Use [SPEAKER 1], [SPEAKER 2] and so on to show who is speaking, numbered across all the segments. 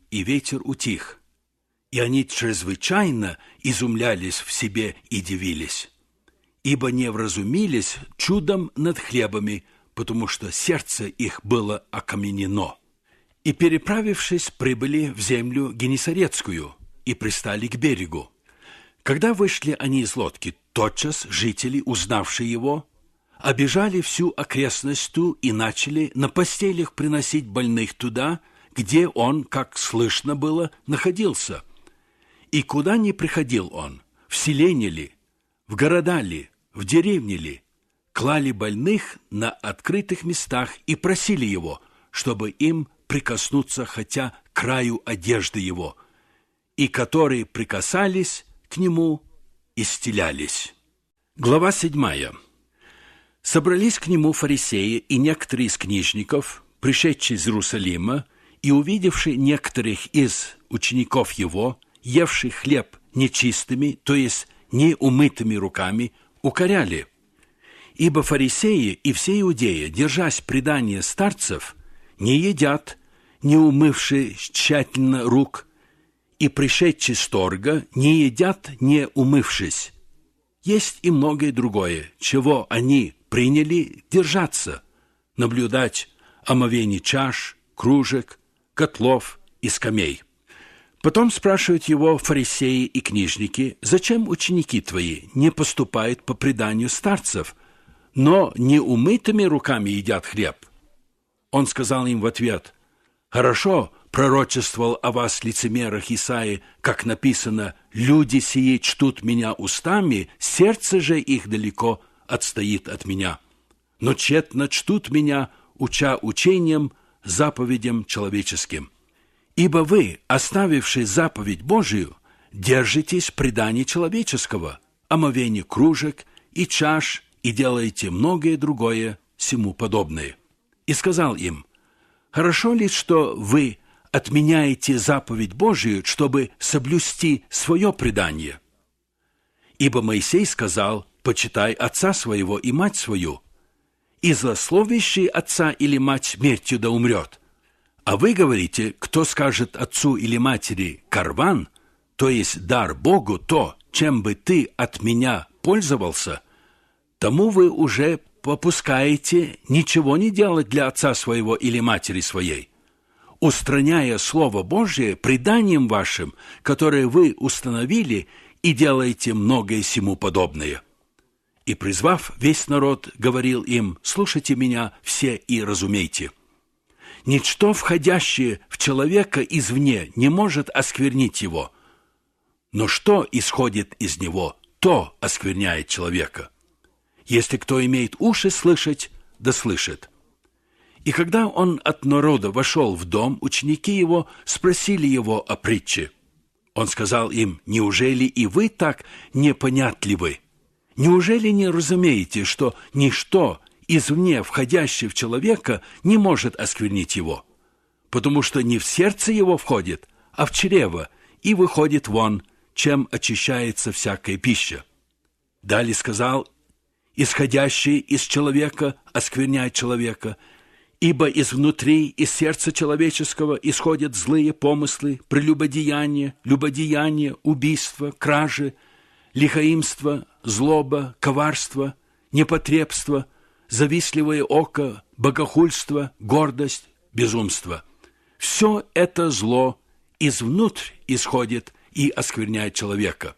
[SPEAKER 1] и ветер утих. И они чрезвычайно изумлялись в себе и дивились, ибо не вразумились чудом над хлебами, потому что сердце их было окаменено. И, переправившись, прибыли в землю Генесарецкую и пристали к берегу. Когда вышли они из лодки, тотчас жители, узнавшие его, обежали всю окрестность ту и начали на постелях приносить больных туда, где он, как слышно было, находился. И куда ни приходил он, в селение ли, в города ли, в деревне ли, клали больных на открытых местах и просили его, чтобы им прикоснуться хотя к краю одежды его, и которые прикасались к нему, исцелялись. Глава 7. Собрались к нему фарисеи и некоторые из книжников, пришедшие из Иерусалима, и увидевшие некоторых из учеников его, евших хлеб нечистыми, то есть неумытыми руками, укоряли. Ибо фарисеи и все иудеи, держась предания старцев, не едят, не умывши тщательно рук, и пришедшие с торга не едят, не умывшись. Есть и многое другое, чего они приняли держаться, наблюдать омовение чаш, кружек, котлов и скамей. Потом спрашивают его фарисеи и книжники, зачем ученики твои не поступают по преданию старцев, но неумытыми руками едят хлеб? Он сказал им в ответ: «Хорошо пророчествовал о вас лицемерах Исаия, как написано: люди сии чтут меня устами, сердце же их далеко отстоит от меня. Но тщетно чтут меня, уча учением, заповедям человеческим. Ибо вы, оставивши заповедь Божию, держитесь предания человеческого, омовения кружек и чаш, и делаете многое другое сему подобное». И сказал им: «Хорошо ли, что вы отменяете заповедь Божию, чтобы соблюсти свое предание? Ибо Моисей сказал: почитай отца своего и мать свою, и злословящий отца или мать смертью да умрет. А вы говорите: кто скажет отцу или матери карван, то есть дар Богу, то, чем бы ты от меня пользовался, тому вы уже попускаете ничего не делать для отца своего или матери своей, устраняя Слово Божие преданием вашим, которое вы установили, и делаете многое сему подобное». И, призвав весь народ, говорил им: «Слушайте меня все и разумейте. Ничто, входящее в человека извне, не может осквернить его, но что исходит из него, то оскверняет человека. Если кто имеет уши слышать, да слышит». И когда он от народа вошел в дом, ученики его спросили его о притче. Он сказал им: «Неужели и вы так непонятливы? Неужели не разумеете, что ничто извне входящее в человека не может осквернить его? Потому что не в сердце его входит, а в чрево, и выходит вон, чем очищается всякая пища». Далее сказал: «Исходящее из человека оскверняет человека, ибо изнутри, из сердца человеческого исходят злые помыслы, прелюбодеяние, любодеяние, убийство, кражи, лихоимство, злоба, коварство, непотребство, завистливое око, богохульство, гордость, безумство. Все это зло извнутрь исходит и оскверняет человека».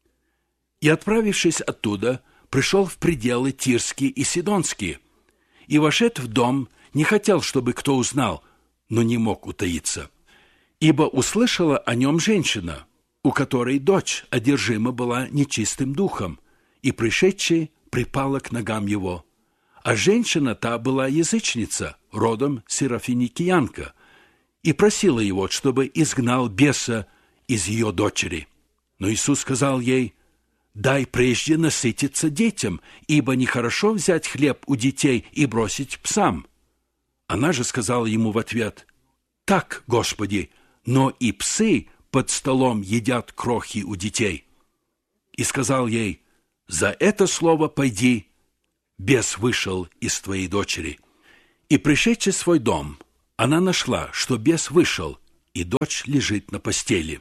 [SPEAKER 1] И, отправившись оттуда, пришел в пределы Тирские и Сидонские, и, вошед в дом, не хотел, чтобы кто узнал, но не мог утаиться. Ибо услышала о нем женщина, у которой дочь одержима была нечистым духом, и, пришедшая, припала к ногам его. А женщина та была язычница, родом серафиникиянка, и просила его, чтобы изгнал беса из ее дочери. Но Иисус сказал ей: «Дай прежде насытиться детям, ибо нехорошо взять хлеб у детей и бросить псам». Она же сказала ему в ответ: «Так, Господи, но и псы под столом едят крохи у детей». И сказал ей: «За это слово пойди, бес вышел из твоей дочери». И, пришедши в свой дом, она нашла, что бес вышел, и дочь лежит на постели.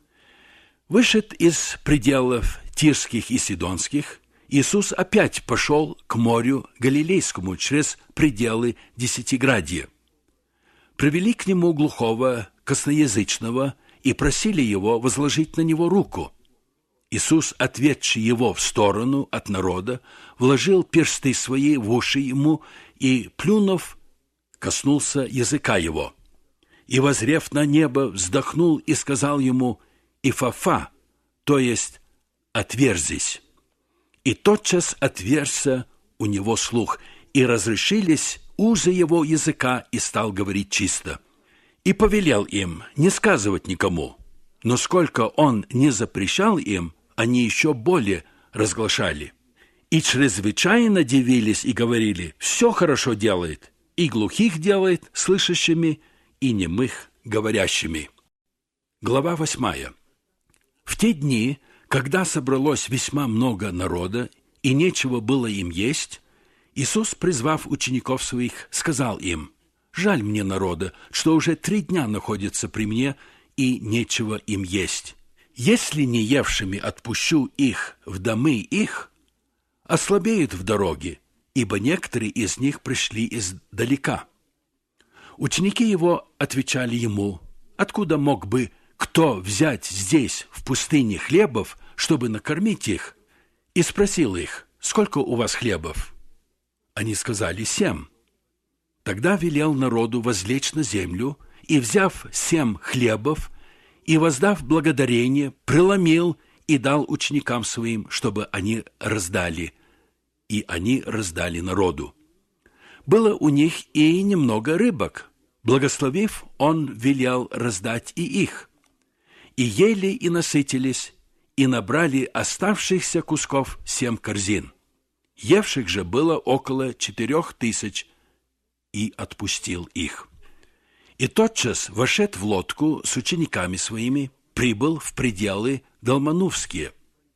[SPEAKER 1] Вышед из пределов Тирских и Сидонских, Иисус опять пошел к морю Галилейскому через пределы Десятиградья. Привели к нему глухого косноязычного и просили его возложить на него руку. Иисус, отведший его в сторону от народа, вложил персты свои в уши ему и, плюнув, коснулся языка его. И, возрев на небо, вздохнул и сказал ему: «Ифафа», то есть «отверзись». И тотчас отверзся у него слух, и разрешились узы его языка, и стал говорить чисто. И повелел им не сказывать никому, но сколько он не запрещал им, они еще более разглашали. И чрезвычайно дивились и говорили: «Все хорошо делает, и глухих делает слышащими, и немых говорящими». Глава 8. В те дни, когда собралось весьма много народа, и нечего было им есть, Иисус, призвав учеников своих, сказал им: «Жаль мне народа, что уже 3 дня находятся при мне, и нечего им есть. Если не евшими отпущу их в домы их, ослабеют в дороге, ибо некоторые из них пришли издалека». Ученики его отвечали ему: «Откуда мог бы кто взять здесь, в пустыне, хлебов, чтобы накормить их?» И спросил их: «Сколько у вас хлебов?» Они сказали: 7. Тогда велел народу возлечь на землю, и, взяв 7 хлебов, и, воздав благодарение, преломил и дал ученикам своим, чтобы они раздали. И они раздали народу. Было у них и немного рыбок. Благословив, он велел раздать и их. И ели, и насытились, и набрали оставшихся кусков 7 корзин. Евших же было около 4000, и отпустил их. И тотчас, вошед в лодку с учениками своими, прибыл в пределы Далманувские.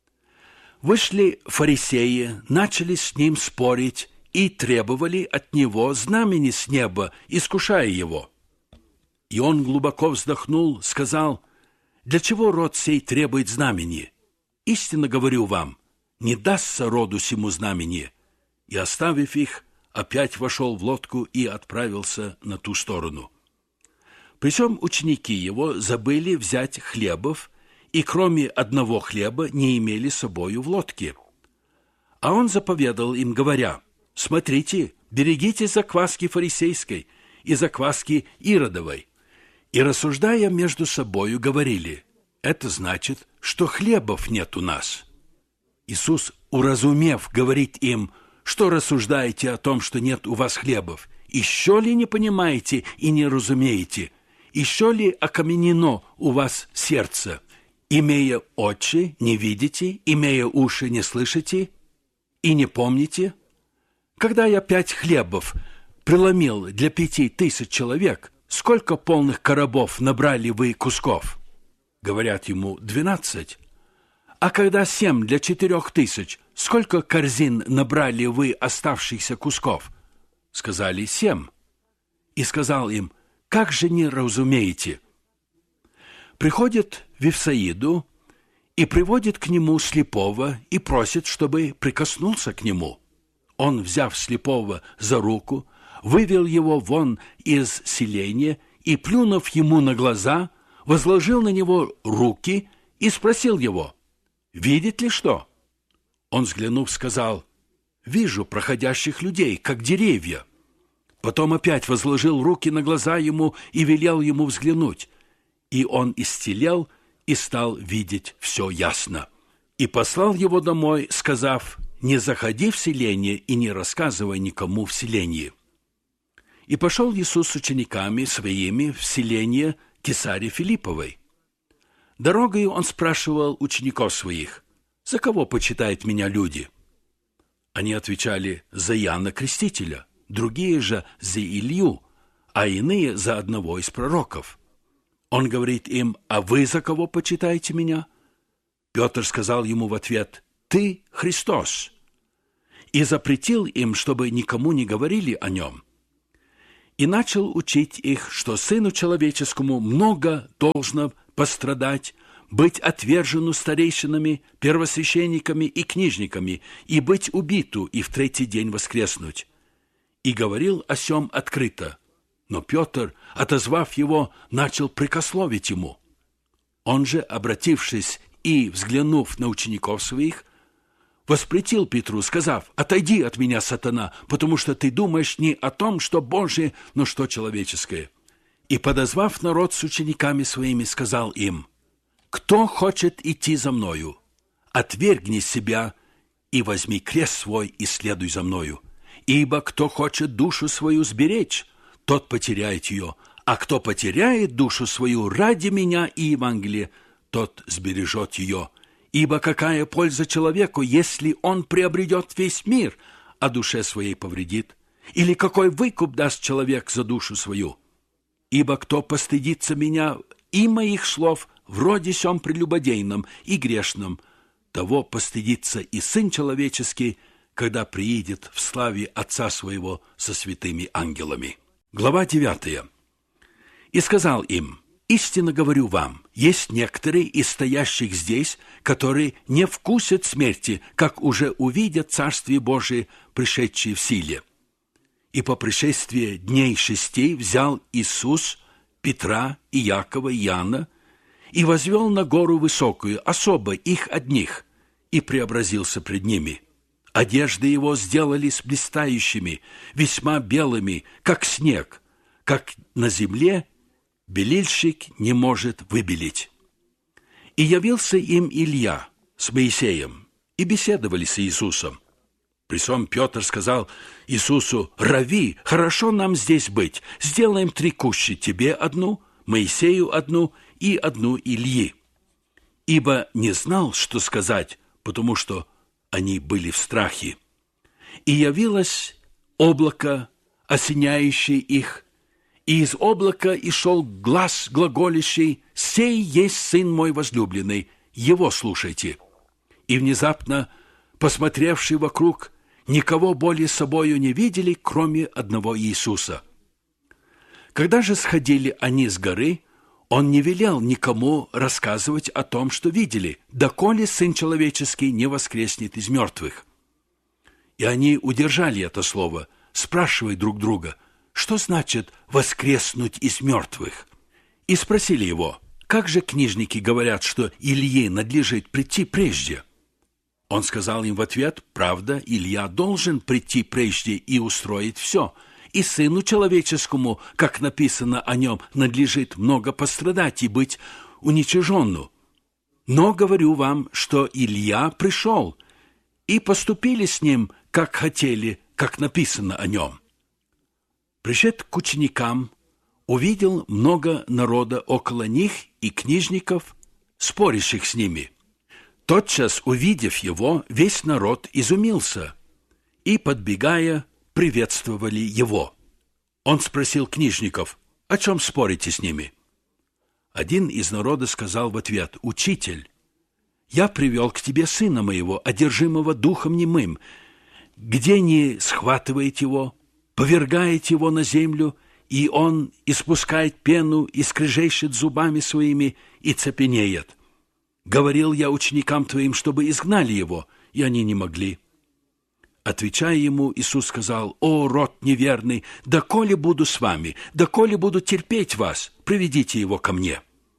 [SPEAKER 1] Вышли фарисеи, начали с ним спорить и требовали от него знамени с неба, искушая его. И он глубоко вздохнул, сказал: «Для чего род сей требует знамени? Истинно говорю вам, не дастся роду сему знамени». И, оставив их, опять вошел в лодку и отправился на ту сторону. Причем ученики его забыли взять хлебов, и кроме одного хлеба не имели с собою в лодке. А он заповедал им, говоря: «Смотрите, берегите закваски фарисейской и закваски Иродовой». И, рассуждая между собою, говорили: «Это значит, что хлебов нет у нас». Иисус, уразумев, говорит им: «Что рассуждаете о том, что нет у вас хлебов? Еще ли не понимаете и не разумеете? Еще ли окаменено у вас сердце? Имея очи, не видите, имея уши, не слышите и не помните? Когда я 5 хлебов преломил для 5000 человек, сколько полных коробов набрали вы кусков?» Говорят ему: 12. «А когда 7 для 4000, сколько корзин набрали вы оставшихся кусков?» Сказали: 7. И сказал им: «Как же не разумеете?» Приходит в Вифсаиду и приводит к нему слепого и просит, чтобы прикоснулся к нему. Он, взяв слепого за руку, вывел его вон из селения и, плюнув ему на глаза, возложил на него руки и спросил его: «Видит ли что?» Он, взглянув, сказал: «Вижу проходящих людей, как деревья». Потом опять возложил руки на глаза ему и велел ему взглянуть. И он исцелел и стал видеть все ясно. И послал его домой, сказав: «Не заходи в селение и не рассказывай никому в селении». И пошел Иисус с учениками своими в селение Кесарии Филипповой. Дорогою он спрашивал учеников своих: «За кого почитают меня люди?» Они отвечали: «За Иоанна Крестителя, другие же за Илью, а иные за одного из пророков». Он говорит им: «А вы за кого почитаете меня?» Петр сказал ему в ответ: «Ты Христос». И запретил им, чтобы никому не говорили о нем. И начал учить их, что Сыну Человеческому много должно пострадать, быть отвержену старейшинами, первосвященниками и книжниками, и быть убиту, и в третий день воскреснуть. И говорил о сем открыто. Но Петр, отозвав его, начал прекословить ему. Он же, обратившись и взглянув на учеников своих, воспретил Петру, сказав: «Отойди от меня, сатана, потому что ты думаешь не о том, что Божие, но что человеческое». И, подозвав народ с учениками своими, сказал им: «Кто хочет идти за мною, отвергни себя и возьми крест свой и следуй за мною. Ибо кто хочет душу свою сберечь, тот потеряет ее, а кто потеряет душу свою ради меня и Евангелия, тот сбережет ее. Ибо какая польза человеку, если он приобретет весь мир, а душе своей повредит? Или какой выкуп даст человек за душу свою? Ибо кто постыдится меня и моих слов в роде сем прелюбодейном и грешном, того постыдится и Сын Человеческий, когда приидет в славе Отца Своего со святыми ангелами». Глава 9. «И сказал им: истинно говорю вам, есть некоторые из стоящих здесь, которые не вкусят смерти, как уже увидят Царствие Божие, пришедшее в силе. И по пришествии дней 6 взял Иисус Петра и Якова и Иоанна и возвел на гору высокую, особо их одних, и преобразился пред ними. Одежды его сделались блистающими, весьма белыми, как снег, как на земле белильщик не может выбелить. И явился им Илья с Моисеем, и беседовали с Иисусом. Присом Петр сказал Иисусу: «Рави, хорошо нам здесь быть, сделаем 3 кущи, тебе одну, Моисею одну и одну Ильи». Ибо не знал, что сказать, потому что они были в страхе. И явилось облако, осеняющее их, и из облака и шел глас глаголящий: «Сей есть Сын мой возлюбленный, его слушайте». И внезапно, посмотревший вокруг, никого более собою не видели, кроме одного Иисуса. Когда же сходили они с горы, он не велел никому рассказывать о том, что видели, доколе Сын Человеческий не воскреснет из мертвых. И они удержали это слово, спрашивая друг друга: что значит «воскреснуть из мертвых»? И спросили его: как же книжники говорят, что Илье надлежит прийти прежде? Он сказал им в ответ: правда, Илья должен прийти прежде и устроить все, и Сыну Человеческому, как написано о нем, надлежит много пострадать и быть уничиженну. Но говорю вам, что Илья пришел, и поступили с ним, как хотели, как написано о нем. Пришед к ученикам, увидел много народа около них и книжников, спорящих с ними. Тотчас, увидев его, весь народ изумился, и, подбегая, приветствовали его. Он спросил книжников: «О чем спорите с ними?» Один из народа сказал в ответ: «Учитель, я привел к тебе сына моего, одержимого духом немым. Где не схватывает его, повергает его на землю, и он испускает пену и скрежещет зубами своими и цепенеет. Говорил я ученикам твоим, чтобы изгнали его, и они не могли». Отвечая ему, Иисус сказал: «О, род неверный, доколе буду с вами, доколе буду терпеть вас, приведите его ко мне».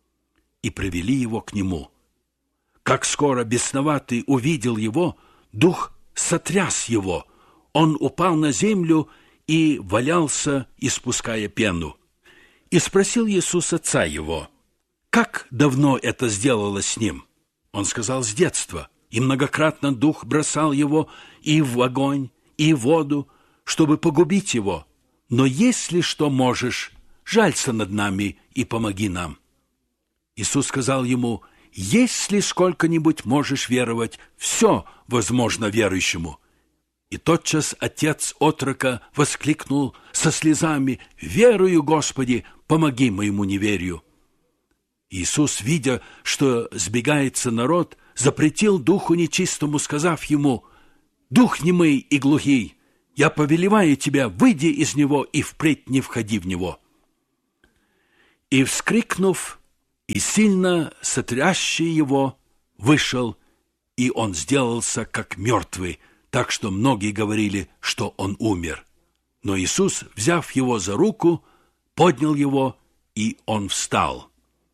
[SPEAKER 1] И привели его к нему. Как скоро бесноватый увидел его, дух сотряс его, он упал на землю и валялся, испуская пену. И спросил Иисус отца его: «Как давно это сделалось с ним?» Он сказал: «С детства. И многократно дух бросал его и в огонь, и в воду, чтобы погубить его. Но если что можешь, жалься над нами и помоги нам». Иисус сказал ему: «Если сколько-нибудь можешь веровать, все возможно верующему». И тотчас отец отрока воскликнул со слезами: «Верую, Господи, помоги моему неверию». Иисус, видя, что сбегается народ, запретил духу нечистому, сказав ему: «Дух немый и глухий, Я повелеваю тебя, выйди из него и впредь не входи в него». И, вскрикнув, и сильно сотрясший его, вышел, и он сделался как мертвый, так что многие говорили, что он умер. Но Иисус, взяв его за руку, поднял его, и он встал.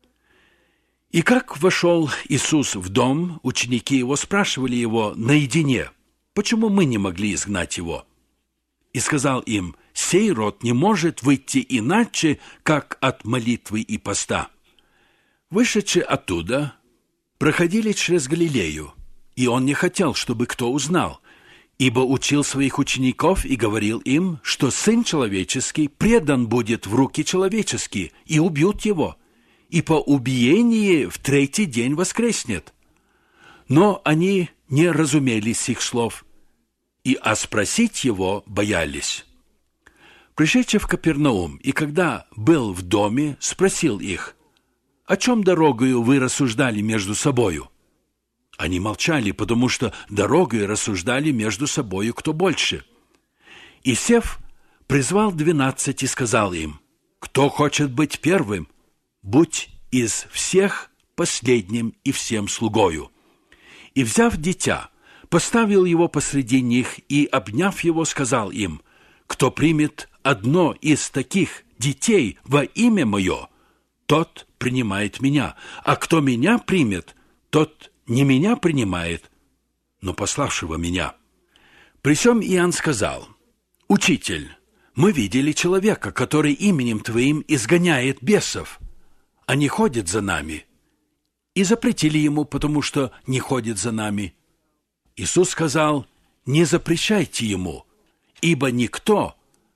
[SPEAKER 1] И как вошел Иисус в дом, ученики его спрашивали его наедине, почему мы не могли изгнать его? И сказал им: «Сей род не может выйти иначе, как от молитвы и поста». Вышедшие оттуда, проходили через Галилею, и он не хотел, чтобы кто узнал, ибо учил своих учеников и говорил им, что Сын Человеческий предан будет в руки человеческие, и убьют его, и по убиении в третий день воскреснет. Но они не разумели сих слов, и спросить его боялись. Пришедший в Капернаум, и когда был в доме, спросил их: «О чем дорогою вы рассуждали между собою?» Они молчали, потому что дорогою рассуждали между собою кто больше. И, сев, призвал 12 и сказал им: «Кто хочет быть первым, будь из всех последним и всем слугою». И, взяв дитя, поставил его посреди них и, обняв его, сказал им: «Кто примет одно из таких детей во имя мое, тот принимает меня, а кто меня примет, тот не меня принимает, но пославшего меня». При сем Иоанн сказал: «Учитель, мы видели человека, который именем Твоим изгоняет бесов, а не ходит за нами, и запретили ему, потому что не ходит за нами». Иисус сказал: «Не запрещайте ему, ибо никто,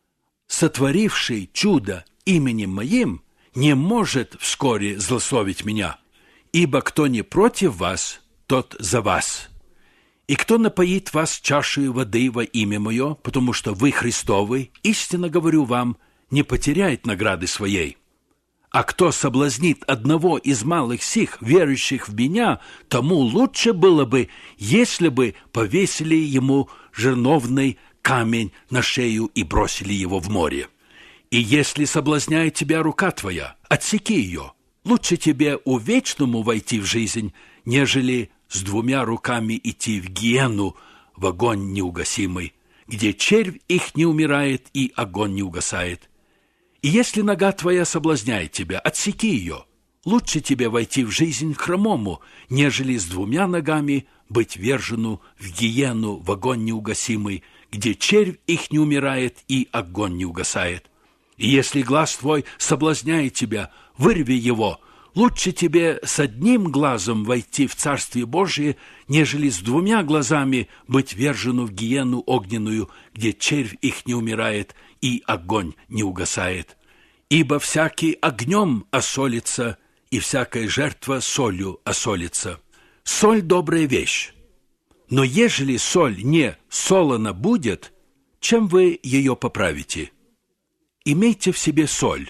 [SPEAKER 1] сотворивший чудо именем Моим, не может вскоре злословить меня, ибо кто не против вас, тот за вас. И кто напоит вас чашею воды во имя Мое, потому что вы Христовы, истинно говорю вам, не потеряет награды своей. А кто соблазнит одного из малых сих, верующих в Меня, тому лучше было бы, если бы повесили ему жерновный камень на шею и бросили его в море. И если соблазняет тебя рука твоя, отсеки ее. Лучше тебе увечному войти в жизнь, нежели с 2 руками идти в гиену, в огонь неугасимый, где червь их не умирает и огонь не угасает. И если нога твоя соблазняет тебя, отсеки ее. Лучше тебе войти в жизнь хромому, нежели с 2 ногами быть вержену в гиену, в огонь неугасимый, где червь их не умирает и огонь не угасает. И если глаз твой соблазняет тебя, вырви его. Лучше тебе с 1 глазом войти в Царствие Божие, нежели с 2 глазами быть вержену в гиену огненную, где червь их не умирает и огонь не угасает. Ибо всякий огнем осолится, и всякая жертва солью осолится. Соль – добрая вещь. Но ежели соль не солона будет, чем вы ее поправите? Имейте в себе соль,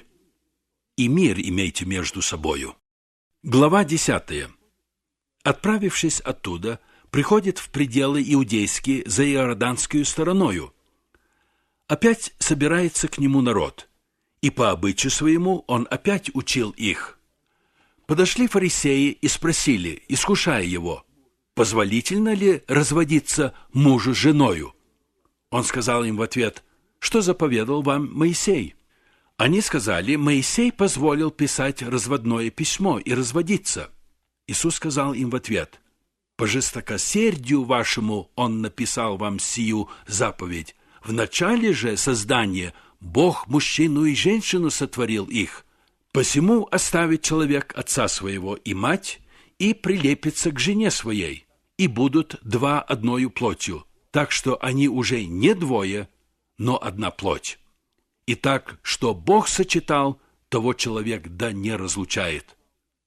[SPEAKER 1] и мир имейте между собою». Глава 10. Отправившись оттуда, приходит в пределы иудейские за иорданскую стороною. Опять собирается к нему народ, и по обычаю своему он опять учил их. Подошли фарисеи и спросили, искушая его: «Позволительно ли разводиться мужу с женою?» Он сказал им в ответ: «Что заповедал вам Моисей?» Они сказали: «Моисей позволил писать разводное письмо и разводиться». Иисус сказал им в ответ: «По жестокосердию вашему он написал вам сию заповедь. В начале же создания Бог мужчину и женщину сотворил их. Посему оставит человек отца своего и мать, и прилепится к жене своей, и будут 2 одною плотью, так что они уже не 2, но 1 плоть. Итак, что Бог сочетал, того человек да не разлучает».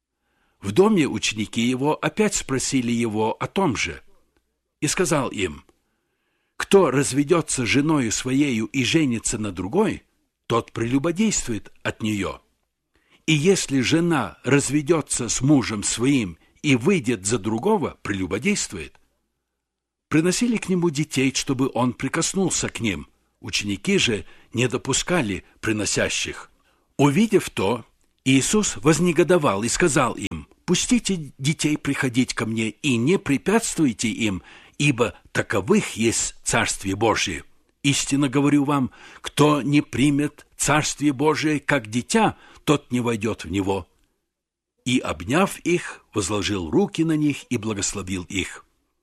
[SPEAKER 1] В доме ученики его опять спросили его о том же, и сказал им: «Кто разведется с женою своею и женится на другой, тот прелюбодействует от нее. И если жена разведется с мужем своим и выйдет за другого, прелюбодействует». Приносили к нему детей, чтобы он прикоснулся к ним, Ученики же не допускали приносящих. Увидев то, Иисус вознегодовал и сказал им: «Пустите детей приходить ко мне и не препятствуйте им, ибо таковых есть Царствие Божие. Истинно говорю вам, кто не примет Царствие Божие как дитя, тот не войдет в него». И, обняв их, возложил руки на них и благословил их.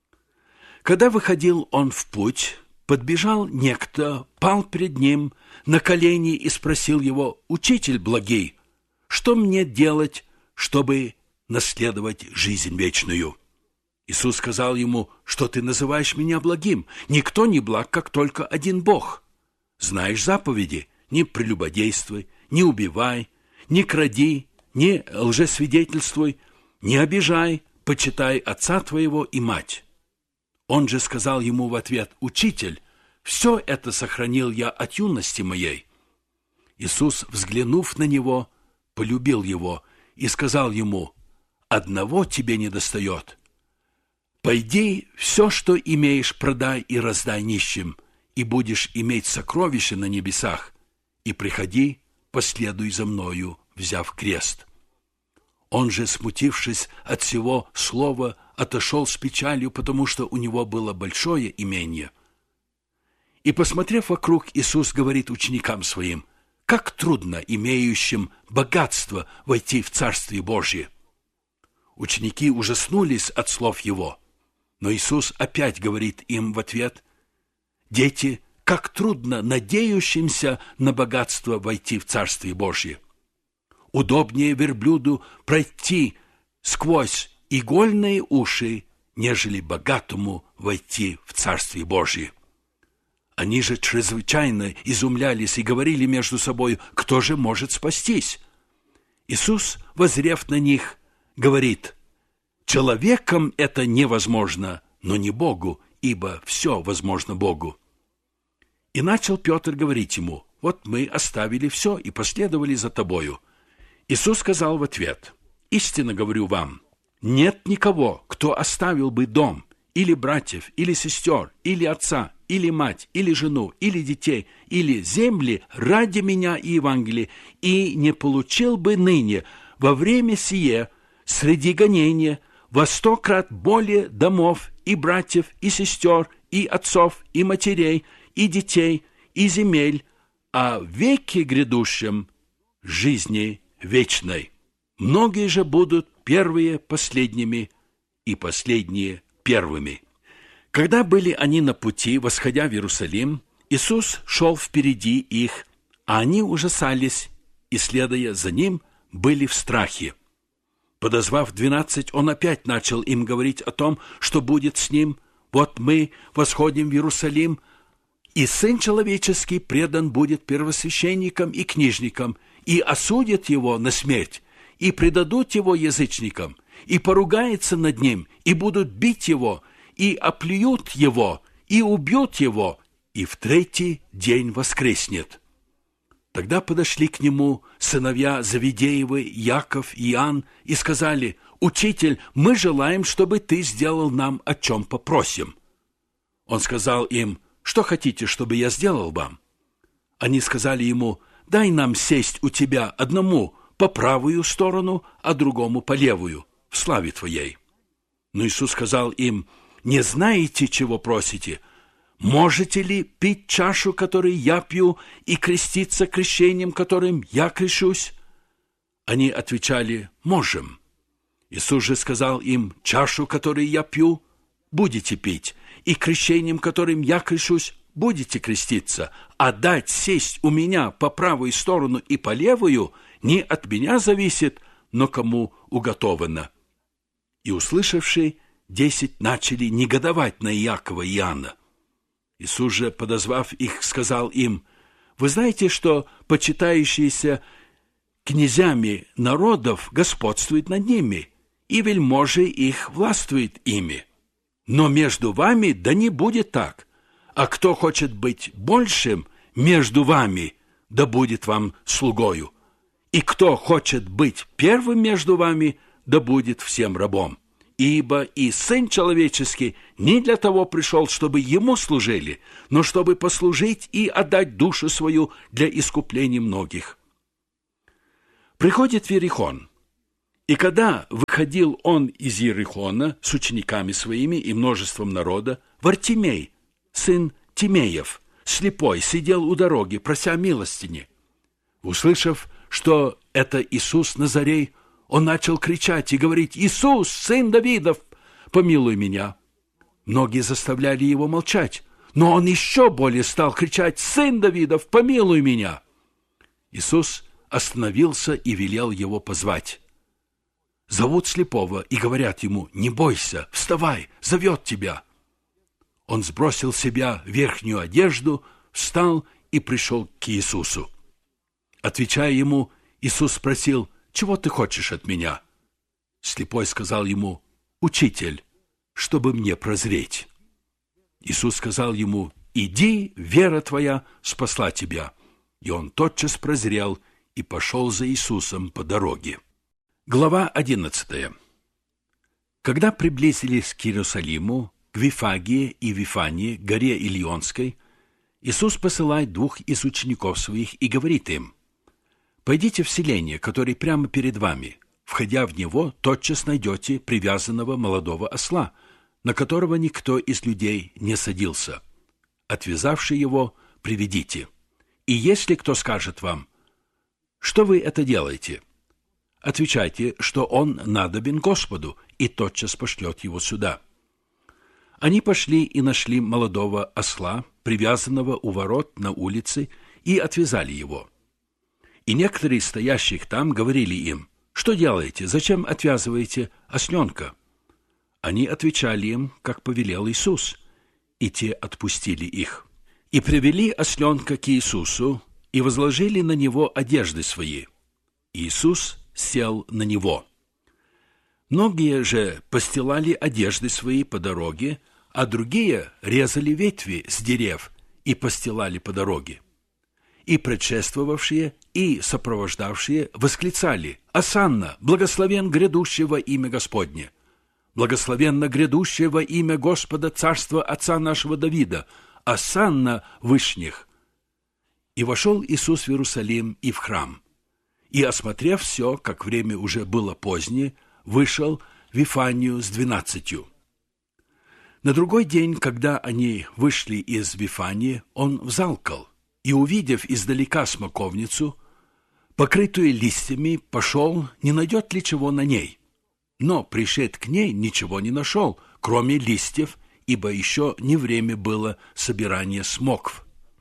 [SPEAKER 1] Когда выходил он в путь, подбежал некто, пал пред ним на колени и спросил его: «Учитель благий, что мне делать, чтобы наследовать жизнь вечную?» Иисус сказал ему: «Что ты называешь меня благим? Никто не благ, как только один Бог. Знаешь заповеди: не прелюбодействуй, не убивай, не кради, не лжесвидетельствуй, не обижай, почитай отца твоего и мать». Он же сказал ему в ответ: «Учитель, все это сохранил я от юности моей». Иисус, взглянув на него, полюбил его и сказал ему: «Одного тебе недостает. Пойди, все, что имеешь, продай и раздай нищим, и будешь иметь сокровища на небесах, и приходи, последуй за мною, взяв крест». Он же, смутившись от всего слова, отошел с печалью, потому что у него было большое имение. И, посмотрев вокруг, Иисус говорит ученикам своим: «Как трудно имеющим богатство войти в Царствие Божие!» Ученики ужаснулись от слов его, но Иисус опять говорит им в ответ: «Дети, как трудно надеющимся на богатство войти в Царствие Божие! Удобнее верблюду пройти сквозь игольные уши, нежели богатому войти в Царствие Божие». Они же чрезвычайно изумлялись и говорили между собой: «Кто же может спастись?» Иисус, воззрев на них, говорит: «Человеком это невозможно, но не Богу, ибо все возможно Богу». И начал Петр говорить ему: «Вот мы оставили все и последовали за тобою». Иисус сказал в ответ: «Истинно говорю вам, нет никого, кто оставил бы дом, или братьев, или сестер, или отца, или мать, или жену, или детей, или земли ради меня и Евангелия, и не получил бы ныне во время сие среди гонения во 100 крат более домов, и братьев, и сестер, и отцов, и матерей, и детей, и земель, а в веке грядущем жизни вечной. Многие же будут первые последними, и последние первыми». Когда были они на пути, восходя в Иерусалим, Иисус шел впереди их, а они ужасались, и, следуя за ним, были в страхе. Подозвав 12, он опять начал им говорить о том, что будет с ним. «Вот мы восходим в Иерусалим, и Сын Человеческий предан будет первосвященникам и книжникам, и осудят его на смерть, и предадут его язычникам, и поругаются над ним, и будут бить его, и оплюют его, и убьют его, и в 3-й день воскреснет». Тогда подошли к нему сыновья Завидеевы, Яков и Иоанн, и сказали: «Учитель, мы желаем, чтобы ты сделал нам, о чем попросим». Он сказал им: «Что хотите, чтобы я сделал вам?» Они сказали ему: «Дай нам сесть у тебя одному по правую сторону, а другому по левую, в славе твоей». Но Иисус сказал им: «Не знаете, чего просите? Можете ли пить чашу, которую я пью, и креститься крещением, которым я крещусь?» Они отвечали: «Можем». Иисус же сказал им: «Чашу, которую я пью, будете пить, и крещением, которым я крещусь, будете креститься, а дать сесть у меня по правую сторону и по левую не от меня зависит, но кому уготовано». И, услышавшие, 10 начали негодовать на Иакова и Иоанна. Иисус же, подозвав их, сказал им: «Вы знаете, что почитающиеся князями народов господствует над ними, и вельможи их властвует ими. Но между вами да не будет так. А кто хочет быть большим между вами, да будет вам слугою. И кто хочет быть первым между вами, да будет всем рабом. Ибо и Сын Человеческий не для того пришел, чтобы Ему служили, но чтобы послужить и отдать душу свою для искупления многих». Приходит в Иерихон, и когда выходил он из Иерихона с учениками своими и множеством народа, Вартимей, сын Тимеев, слепой, сидел у дороги, прося милостыни. Услышав, что это Иисус Назарей, он начал кричать и говорить: «Иисус, сын Давидов, помилуй меня!» Многие заставляли его молчать, но он еще более стал кричать: «Сын Давидов, помилуй меня!» Иисус остановился и велел его позвать. Зовут слепого и говорят ему: «Не бойся, вставай, зовет тебя». Он сбросил с себя верхнюю одежду, встал и пришел к Иисусу. Отвечая ему, Иисус спросил: «Чего ты хочешь от меня?» Слепой сказал ему: «Учитель, чтобы мне прозреть». Иисус сказал ему: «Иди, вера твоя спасла тебя». И он тотчас прозрел и пошел за Иисусом по дороге. Глава 11. Когда приблизились к Иерусалиму, к Вифагии и Вифании, горе Илионской, Иисус посылает двух из учеников своих и говорит им: «Пойдите в селение, которое прямо перед вами. Входя в него, тотчас найдете привязанного молодого осла, на которого никто из людей не садился. Отвязавши его, приведите. И если кто скажет вам: что вы это делаете? Отвечайте, что он надобен Господу, и тотчас пошлет его сюда». Они пошли и нашли молодого осла, привязанного у ворот на улице, и отвязали его. И некоторые из стоящих там говорили им: «Что делаете? Зачем отвязываете осленка?» Они отвечали им, как повелел Иисус, и те отпустили их. И привели осленка к Иисусу, и возложили на него одежды свои. Иисус сел на него. Многие же постилали одежды свои по дороге, а другие резали ветви с дерев и постилали по дороге. И предшествовавшие, и сопровождавшие восклицали: «Осанна, благословен грядущий во имя Господне! Благословенно грядущее во имя Господа царства отца нашего Давида! Осанна вышних!» И вошел Иисус в Иерусалим и в храм. И, осмотрев все, как время уже было позднее, вышел в Вифанию с 12. На другой день, когда они вышли из Вифании, он взалкал, и, увидев издалека смоковницу, покрытую листьями, пошел, не найдет ли чего на ней. Но, пришед к ней, ничего не нашел, кроме листьев, ибо еще не время было собирания смокв.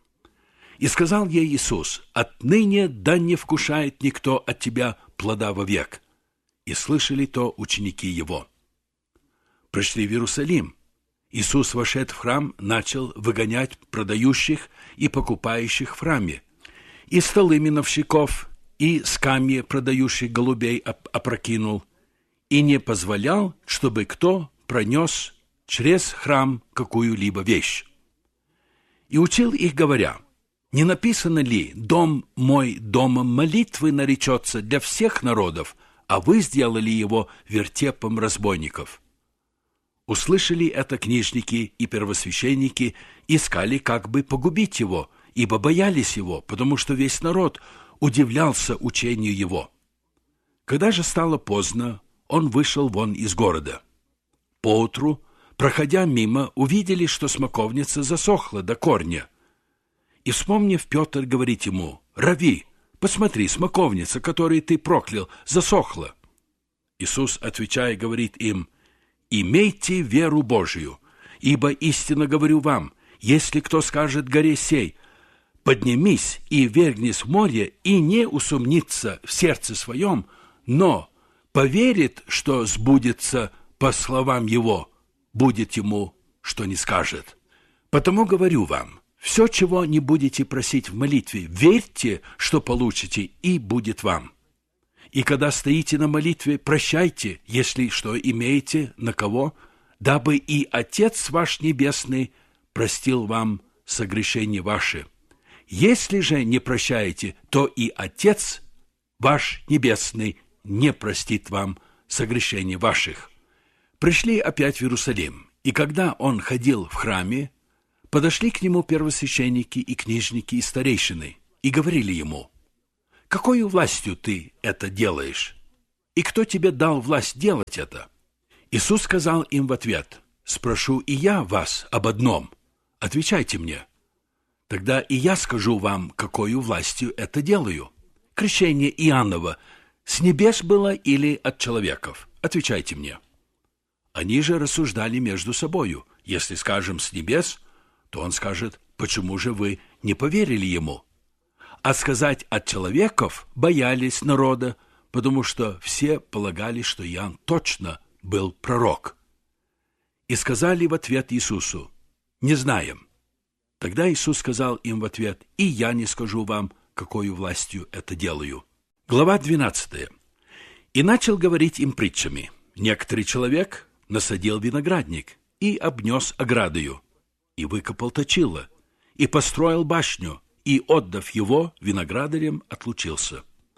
[SPEAKER 1] И сказал ей Иисус: «Отныне да не вкушает никто от тебя плода вовек». И слышали то ученики его. Пришли в Иерусалим. Иисус, вошед в храм, начал выгонять продающих и покупающих в храме, и столы миновщиков, и скамьи продающих голубей опрокинул, и не позволял, чтобы кто пронес через храм какую-либо вещь. И учил их, говоря: «Не написано ли: дом мой домом молитвы наречется для всех народов, а вы сделали его вертепом разбойников?» Услышали это книжники и первосвященники, искали, как бы погубить его, ибо боялись его, потому что весь народ удивлялся учению его. Когда же стало поздно, он вышел вон из города. Поутру, проходя мимо, увидели, что смоковница засохла до корня. И, вспомнив, Петр говорит ему: «Рави, посмотри, смоковница, которую ты проклял, засохла». Иисус, отвечая, говорит им: «Имейте веру Божию, ибо истинно говорю вам, если кто скажет горе сей: поднимись и вергнись в море, и не усомнится в сердце своем, но поверит, что сбудется по словам его, будет ему, что не скажет. Потому говорю вам, все, чего не будете просить в молитве, верьте, что получите, и будет вам. И когда стоите на молитве, прощайте, если что имеете на кого, дабы и Отец ваш Небесный простил вам согрешения ваши. Если же не прощаете, то и Отец ваш Небесный не простит вам согрешений ваших. Пришли опять в Иерусалим, и когда он ходил в храме, подошли к нему первосвященники и книжники и старейшины, и говорили ему: «Какой властью ты это делаешь? И кто тебе дал власть делать это?» Иисус сказал им в ответ: «Спрошу и я вас об одном. Отвечайте мне. Тогда и я скажу вам, какою властью это делаю. Крещение Иоанново с небес было или от человеков? Отвечайте мне». Они же рассуждали между собою: если скажем «с небес», то он скажет: «Почему же вы не поверили ему?» А сказать «от человеков» боялись народа, потому что все полагали, что Иоанн точно был пророк. И сказали в ответ Иисусу: «Не знаем». Тогда Иисус сказал им в ответ: «И я не скажу вам, какою властью это делаю». Глава 12. «И начал говорить им притчами. Некоторый человек насадил виноградник и обнес оградою, и выкопал точило, и построил башню, и, отдав его виноградарям, отлучился.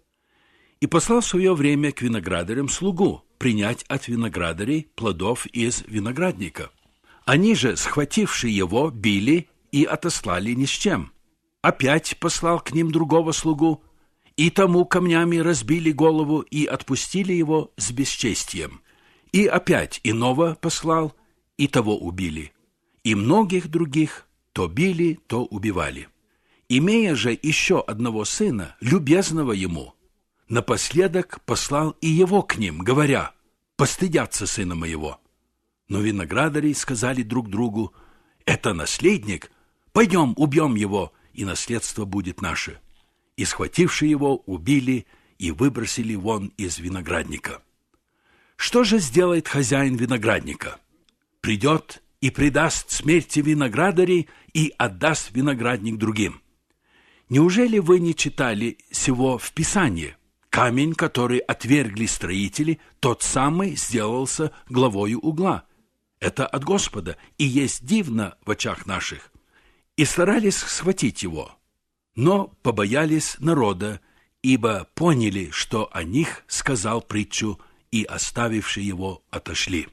[SPEAKER 1] И послал в свое время к виноградарям слугу принять от виноградарей плодов из виноградника. Они же, схвативши его, били и отослали ни с чем. Опять послал к ним другого слугу, и тому камнями разбили голову и отпустили его с бесчестием. И опять иного послал, и того убили. И многих других то били, то убивали. Имея же еще одного сына, любезного ему, напоследок послал и его к ним, говоря: «Постыдятся сына моего». Но виноградари сказали друг другу: «Это наследник, пойдем убьем его, и наследство будет наше». И, схвативши его, убили и выбросили вон из виноградника. Что же сделает хозяин виноградника? Придет и предаст смерти виноградарей и отдаст виноградник другим. Неужели вы не читали сего в Писании? Камень, который отвергли строители, тот самый сделался главою угла. Это от Господа, и есть дивно в очах наших. И старались схватить его, но побоялись народа, ибо поняли, что о них сказал притчу, и, оставивши его, отошли.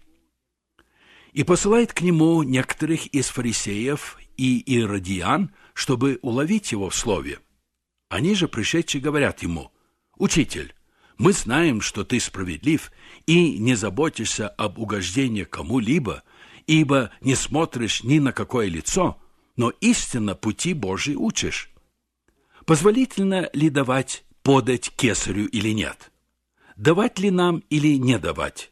[SPEAKER 1] И посылает к нему некоторых из фарисеев и иродиян, чтобы уловить его в слове. Они же, пришедшие, говорят ему: «Учитель, мы знаем, что ты справедлив и не заботишься об угождении кому-либо, ибо не смотришь ни на какое лицо, но истинно пути Божьи учишь. Позволительно ли давать подать кесарю или нет? Давать ли нам или не давать?»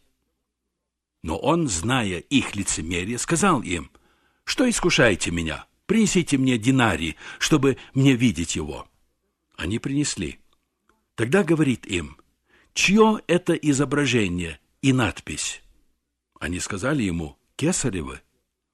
[SPEAKER 1] Но он, зная их лицемерие, сказал им: «Что искушаете меня? Принесите мне динарий, чтобы мне видеть его». Они принесли. Тогда говорит им: «Чье это изображение и надпись?» Они сказали ему: «Кесарево».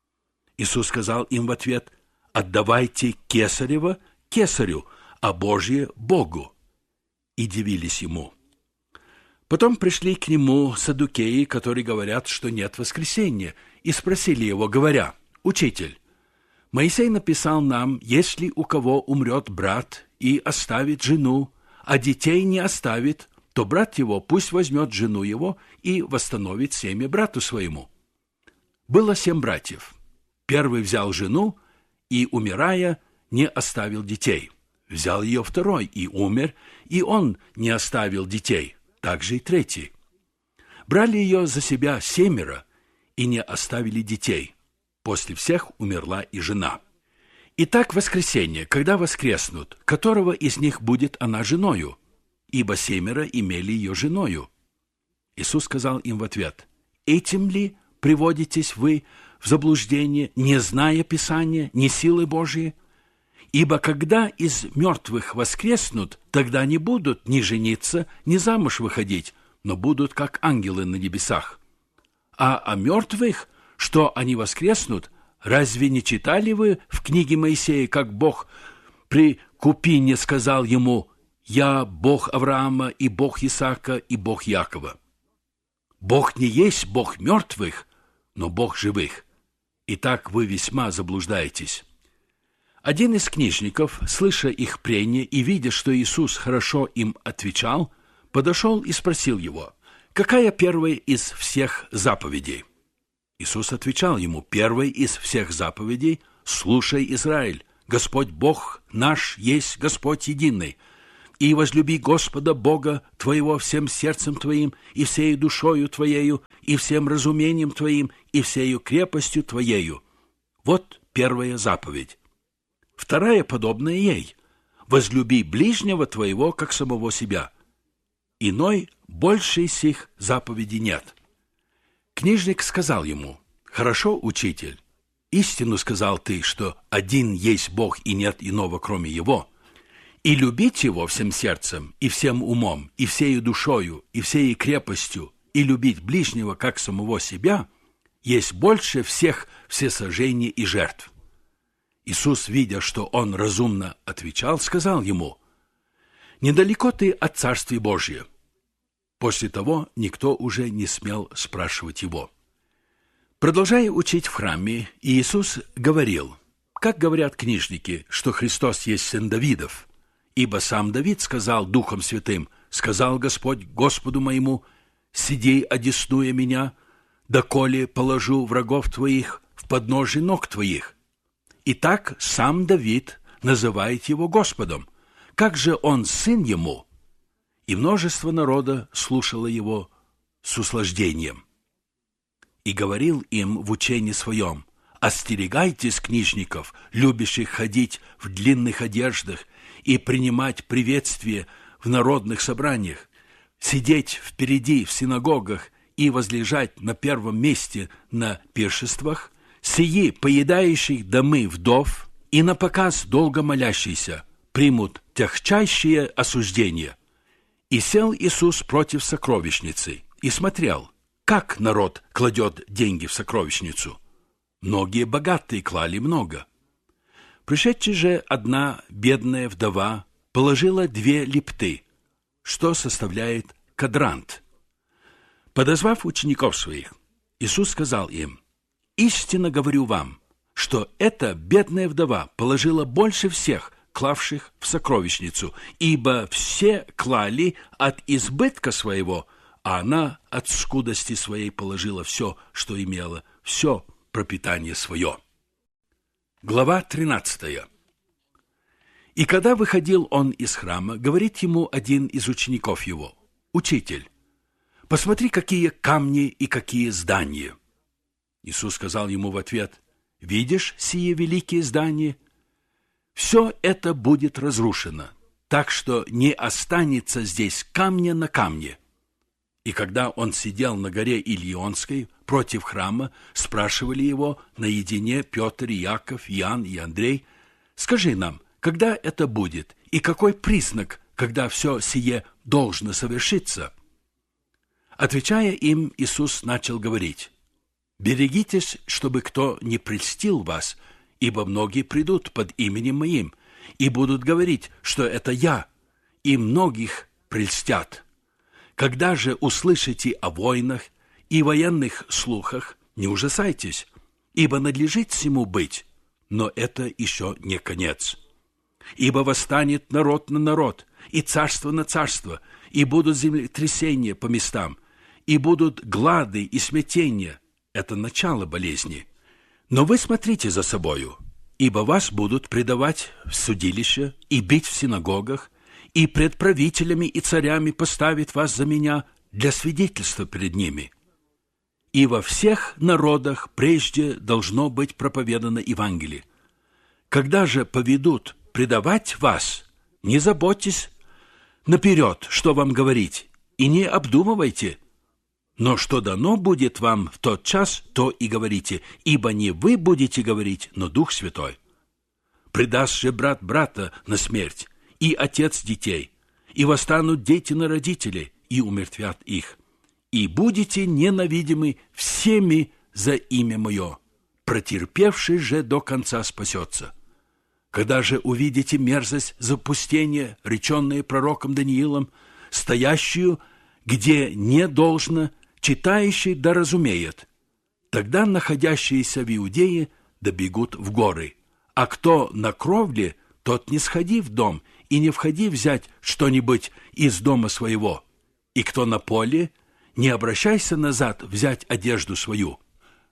[SPEAKER 1] Иисус сказал им в ответ: «Отдавайте кесарево кесарю, а Божье Богу». И дивились ему. Потом пришли к нему саддукеи, которые говорят, что нет воскресения, и спросили его, говоря: «Учитель, Моисей написал нам, если у кого умрет брат и оставит жену, а детей не оставит, то брат его пусть возьмет жену его и восстановит семя брату своему». Было 7 братьев. Первый взял жену и, умирая, не оставил детей. Взял ее второй и умер, и он не оставил детей. Также и третий. Брали ее за себя 7 и не оставили детей. После всех умерла и жена. Итак, воскресенье, когда воскреснут, которого из них будет она женою? Ибо 7 имели ее женою. Иисус сказал им в ответ: «Этим ли приводитесь вы в заблуждение, не зная Писания, ни силы Божьей? Ибо когда из мертвых воскреснут, тогда не будут ни жениться, ни замуж выходить, но будут как ангелы на небесах. А о мертвых, что они воскреснут, разве не читали вы в книге Моисея, как Бог при Купине сказал ему: «Я Бог Авраама, и Бог Исаака, и Бог Якова»? Бог не есть Бог мертвых, но Бог живых. Итак, вы весьма заблуждаетесь». Один из книжников, слыша их прения и видя, что Иисус хорошо им отвечал, подошел и спросил его: «Какая первая из всех заповедей?» Иисус отвечал ему: «Первой из всех заповедей – слушай, Израиль, Господь Бог наш есть Господь единый. И возлюби Господа Бога твоего всем сердцем твоим, и всею душою твоею, и всем разумением твоим, и всею крепостью твоею». Вот первая заповедь. Вторая, подобная ей: возлюби ближнего твоего, как самого себя. Иной, большей сих заповеди нет. Книжник сказал ему: «Хорошо, учитель, истину сказал ты, что один есть Бог и нет иного, кроме Его. И любить Его всем сердцем, и всем умом, и всею душою, и всей крепостью, и любить ближнего, как самого себя, есть больше всех всесожжений и жертв». Иисус, видя, что он разумно отвечал, сказал ему: «Недалеко ты от Царствия Божия». После того никто уже не смел спрашивать его. Продолжая учить в храме, Иисус говорил: «Как говорят книжники, что Христос есть сын Давидов? Ибо сам Давид сказал Духом Святым: сказал Господь Господу моему: сиди, одесную меня, доколе положу врагов твоих в подножие ног твоих». Итак, сам Давид называет его Господом. Как же он сын ему? И множество народа слушало его с услаждением. И говорил им в учении своем: «Остерегайтесь книжников, любящих ходить в длинных одеждах и принимать приветствие в народных собраниях, сидеть впереди в синагогах и возлежать на первом месте на пиршествах, сии, поедающих домы вдов и напоказ долго молящиеся, примут тягчайшее осуждение». И сел Иисус против сокровищницы и смотрел, как народ кладет деньги в сокровищницу. Многие богатые клали много. Пришедшая же одна бедная вдова положила 2 лепты, что составляет квадрант. Подозвав учеников своих, Иисус сказал им: «Истинно говорю вам, что эта бедная вдова положила больше всех, клавших в сокровищницу, ибо все клали от избытка своего, а она от скудости своей положила все, что имела, все пропитание свое». Глава 13. И когда выходил он из храма, говорит ему один из учеников его: «Учитель, посмотри, какие камни и какие здания». Иисус сказал ему в ответ: «Видишь сие великие здания? Все это будет разрушено, так что не останется здесь камня на камне». И когда он сидел на горе Илионской против храма, спрашивали его наедине Петр, Иаков, Иоанн и Андрей: «Скажи нам, когда это будет, и какой признак, когда все сие должно совершиться?» Отвечая им, Иисус начал говорить: «Берегитесь, чтобы кто не прельстил вас, ибо многие придут под именем Моим и будут говорить, что это Я, и многих прельстят. Когда же услышите о войнах и военных слухах, не ужасайтесь, ибо надлежит всему быть, но это еще не конец. Ибо восстанет народ на народ, и царство на царство, и будут землетрясения по местам, и будут глады и смятения. Это начало болезни. Но вы смотрите за собою, ибо вас будут предавать в судилище и бить в синагогах, и пред правителями и царями поставить вас за меня для свидетельства перед ними. И во всех народах прежде должно быть проповедано Евангелие. Когда же поведут предавать вас, не заботьтесь наперед, что вам говорить, и не обдумывайте. Но что дано будет вам в тот час, то и говорите, ибо не вы будете говорить, но Дух Святой. Предаст же брат брата на смерть, и отец детей, и восстанут дети на родителей, и умертвят их. И будете ненавидимы всеми за имя Мое, протерпевший же до конца спасется. Когда же увидите мерзость запустения, реченные пророком Даниилом, стоящую, где не должно, читающий да разумеет, тогда находящиеся в Иудее добегут в горы, а кто на кровле, тот не сходи в дом и не входи взять что-нибудь из дома своего, и кто на поле, не обращайся назад взять одежду свою.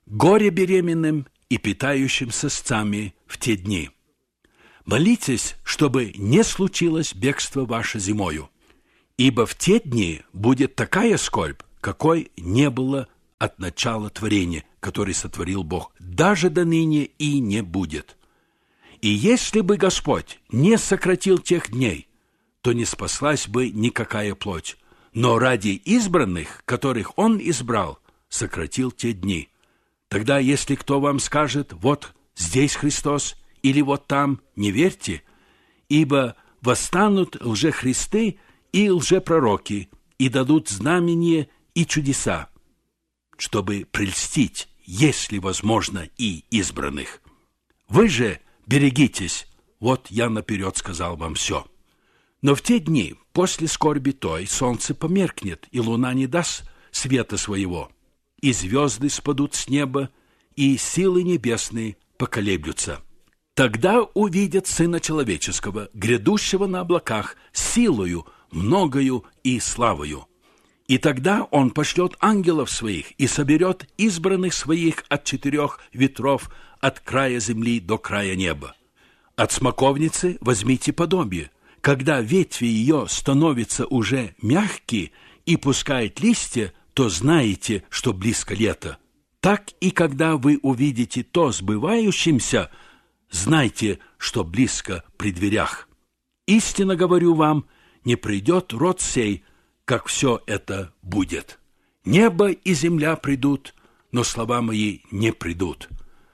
[SPEAKER 1] горе беременным и питающимся сцами в те дни. Молитесь, чтобы не случилось бегство ваше зимою, ибо в те дни будет такая скорбь, какой не было от начала творения, который сотворил Бог, даже до ныне и не будет. И если бы Господь не сократил тех дней, то не спаслась бы никакая плоть, но ради избранных, которых Он избрал, сократил те дни. Тогда, если кто вам скажет, вот здесь Христос, или вот там, не верьте, ибо восстанут лжехристы и лжепророки, и дадут знамения и чудеса, чтобы прельстить, если возможно, и избранных. Вы же берегитесь, вот я наперед сказал вам все. Но в те дни, после скорби той, солнце померкнет, и луна не даст света своего, и звезды спадут с неба, и силы небесные поколеблются. Тогда увидят Сына Человеческого, грядущего на облаках, силою, многою и славою. И тогда Он пошлет ангелов Своих и соберет избранных Своих от 4 ветров, от края земли до края неба. От смоковницы возьмите подобие. Когда ветви ее становятся уже мягкие и пускают листья, то знаете, что близко лето. Так и когда вы увидите то сбывающимся, знайте, что близко при дверях. Истинно говорю вам, не придет род сей, как все это будет. Небо и земля придут, но слова мои не придут.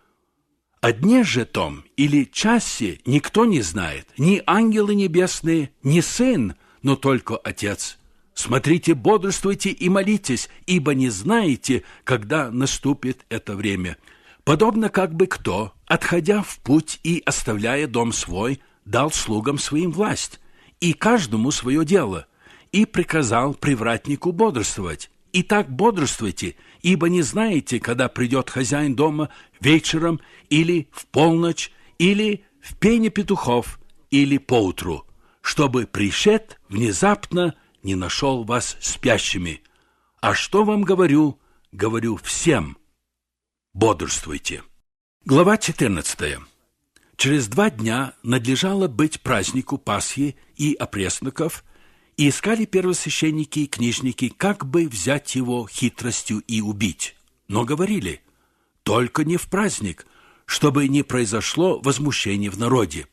[SPEAKER 1] О дне же том или часе никто не знает, ни ангелы небесные, ни Сын, но только Отец. Смотрите, бодрствуйте и молитесь, ибо не знаете, когда наступит это время. Подобно как бы кто, отходя в путь и оставляя дом свой, дал слугам своим власть, и каждому свое дело, и приказал привратнику бодрствовать. Итак, бодрствуйте, ибо не знаете, когда придет хозяин дома вечером или в полночь, или в пение петухов, или поутру, чтобы пришед внезапно не нашел вас спящими. А что вам говорю? Говорю всем. Бодрствуйте. Глава 14. Через 2 дня надлежало быть празднику Пасхи и опресноков, и искали первосвященники и книжники, как бы взять его хитростью и убить. Но говорили, только не в праздник, чтобы не произошло возмущение в народе.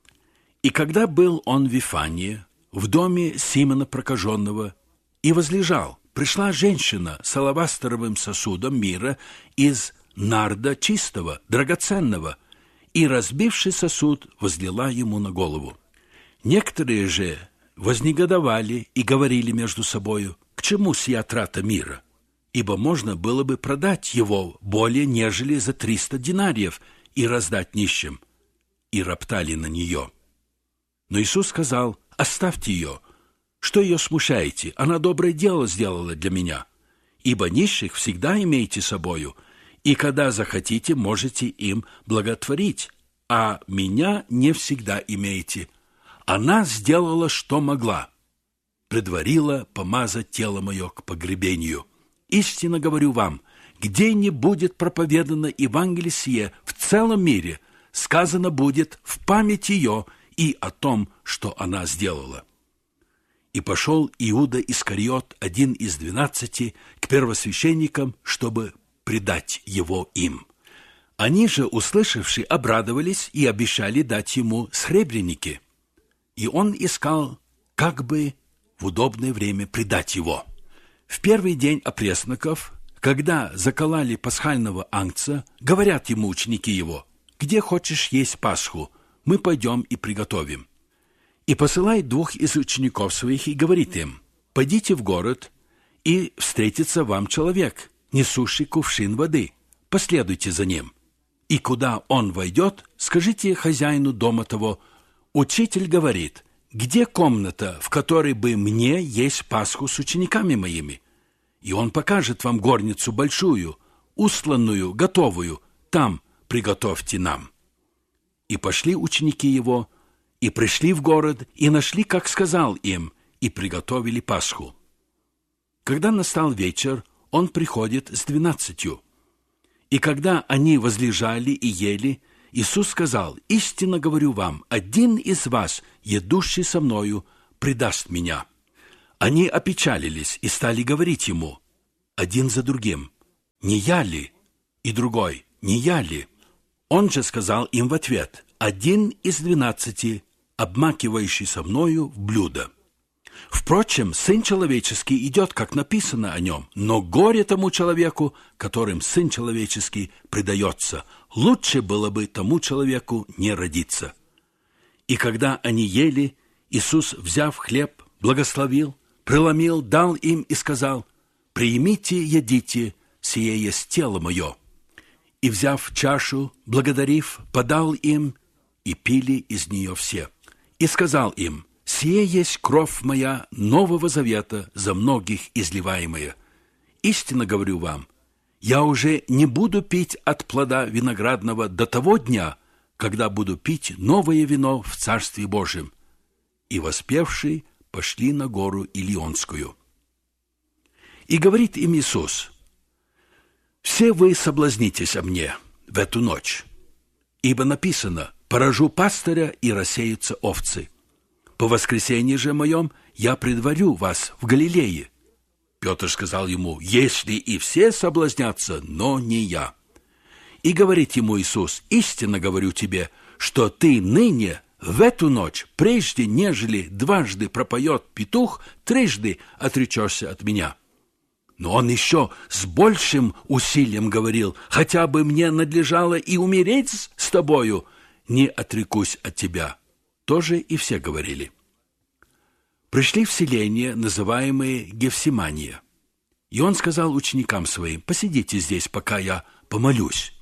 [SPEAKER 1] И когда был он в Вифании, в доме Симона Прокаженного, и возлежал, пришла женщина с алавастровым сосудом мира из нарда чистого, драгоценного, и, разбивший сосуд, возлила ему на голову. Некоторые же вознегодовали и говорили между собою, к чему сия трата мира? Ибо можно было бы продать его более, нежели за 300 динариев и раздать нищим. И роптали на нее. Но Иисус сказал, оставьте ее. Что ее смущаете? Она доброе дело сделала для меня. Ибо нищих всегда имейте собою, и когда захотите, можете им благотворить, а меня не всегда имеете. Она сделала, что могла, предварила помазать тело мое к погребению. Истинно говорю вам, где не будет проповедано Евангелие сие в целом мире, сказано будет в память ее и о том, что она сделала. И пошел Иуда Искариот, один из 12, к первосвященникам, чтобы предать его им. Они же, услышавши, обрадовались и обещали дать ему сребреники. И он искал, как бы в удобное время предать его. В первый день опресноков, когда закололи пасхального агнца, говорят ему ученики его, «Где хочешь есть Пасху? Мы пойдем и приготовим». И посылает 2 из учеников своих и говорит им, «Пойдите в город, и встретится вам человек, несущий кувшин воды. Последуйте за ним. И куда он войдет, скажите хозяину дома того, учитель говорит, где комната, в которой бы мне есть Пасху с учениками моими? И он покажет вам горницу большую, устланную, готовую, там приготовьте нам». И пошли ученики его, и пришли в город, и нашли, как сказал им, и приготовили Пасху. Когда настал вечер, он приходит с 12. И когда они возлежали и ели, Иисус сказал: «Истинно говорю вам, один из вас, едущий со мною, предаст меня». Они опечалились и стали говорить ему один за другим: «Не я ли?» И другой: «Не я ли?» Он же сказал им в ответ: «Один из 12, обмакивающий со мною в блюдо. Впрочем, Сын Человеческий идет, как написано о нем, но горе тому человеку, которым Сын Человеческий предается. Лучше было бы тому человеку не родиться». И когда они ели, Иисус, взяв хлеб, благословил, преломил, дал им и сказал: «Примите, едите, сие есть тело мое». И, взяв чашу, благодарив, подал им, и пили из нее все. И сказал им: «Сие есть кровь моя нового завета, за многих изливаемая. Истинно говорю вам, я уже не буду пить от плода виноградного до того дня, когда буду пить новое вино в Царстве Божьем». И воспевшие пошли на гору Илионскую. И говорит им Иисус: «Все вы соблазнитесь о мне в эту ночь, ибо написано: поражу пастыря, и рассеются овцы. По воскресенье же моем я предварю вас в Галилее». Петр сказал ему: «Если и все соблазнятся, но не я». И говорит ему Иисус: «Истинно говорю тебе, что ты ныне, в эту ночь, прежде нежели дважды пропоет петух, трижды отречешься от меня». Но он еще с большим усилием говорил: «Хотя бы мне надлежало и умереть с тобою, не отрекусь от тебя». Тоже и все говорили. Пришли в селение, называемое Гефсимания, и он сказал ученикам своим: «Посидите здесь, пока я помолюсь».